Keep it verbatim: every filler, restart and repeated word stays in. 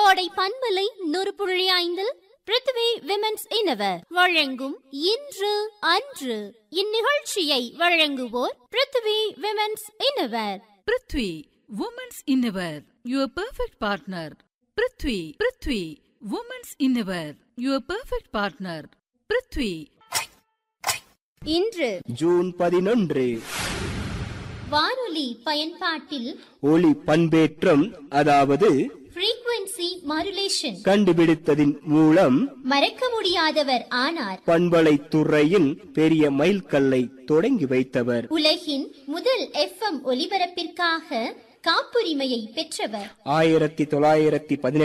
கோடை பண்பலை நூறு புள்ளி ஐந்தில் பிருத்வி விமென்ஸ் இன்னவர் வழங்கும் இன்று அன்று. இந்நிகழ்ச்சியை வழங்குவோர் Prithvi women's இன்னவர். Prithvi women's இன்னவர், your perfect partner. Prithvi Prithvi women's இன்னவர், your perfect partner. Prithvi. இன்று ஜூன் பதினொன்று. வானொலி பயன்பாட்டில் ஒலி பண்பேற்றம், அதாவது frequency modulation கண்டுபிடித்ததின் மூலம் மறக்க முடியாதவர் ஆனார். பண்பலை துறையின் பெரிய மைல்கல்லை தொடங்கி வைத்தவர். உலகின் முதல் எஃப் எம் ஒலிபரப்பிற்காக காப்புரிமையை பெற்றவர். ஆயிரத்தி தொள்ளாயிரத்தி பதினெட்டு